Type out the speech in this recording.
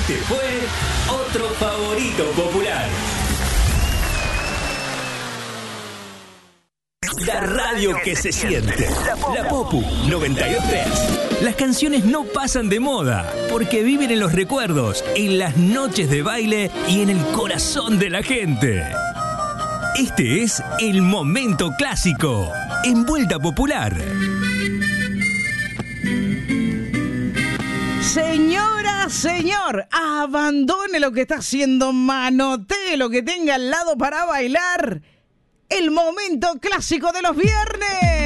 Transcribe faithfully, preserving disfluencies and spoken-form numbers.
Este fue otro favorito popular. La radio que se siente. La Popu noventa y dos punto tres. Las canciones no pasan de moda porque viven en los recuerdos, en las noches de baile y en el corazón de la gente. Este es el momento clásico en Vuelta Popular. Señora, señor, abandone lo que está haciendo, manotee lo que tenga al lado para bailar. El momento clásico de los viernes.